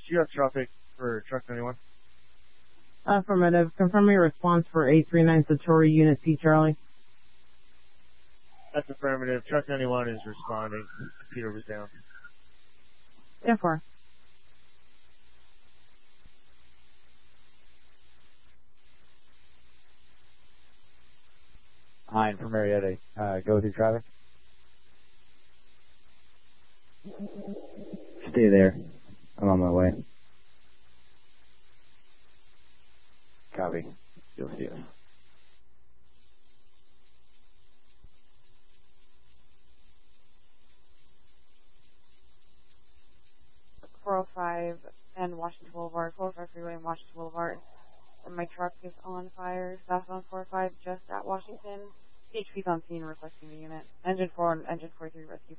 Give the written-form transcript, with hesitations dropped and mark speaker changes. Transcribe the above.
Speaker 1: do you have traffic for Truck 91?
Speaker 2: Affirmative. Confirm your response for 839 Satori Unit C, Charlie.
Speaker 1: That's affirmative. Truck 91 is responding. Computer was down.
Speaker 2: Yeah, 4.
Speaker 3: Hi, for Marietta. Go through traffic. Stay there. I'm on my way. Copy. You'll see us.
Speaker 4: And Washington Boulevard, 405 Freeway and Washington Boulevard. And my truck is on fire, southbound 405 just at Washington. CHP's on scene requesting the unit. Engine 4 and Engine 43 rescue